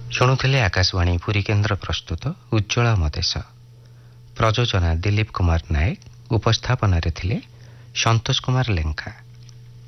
ଶୁଣୁଥିଲେ ଆକାଶବାଣୀ ପୁରୀ କେନ୍ଦ୍ର ପ୍ରସ୍ତୁତ ଉଜ୍ଜଳ ମଦେଶ। ପ୍ରଯୋଜନା ଦିଲ୍ଲୀପ କୁମାର ନାୟକ, ଉପସ୍ଥାପନାରେ ଥିଲେ ସନ୍ତୋଷ କୁମାର ଲେଙ୍କା।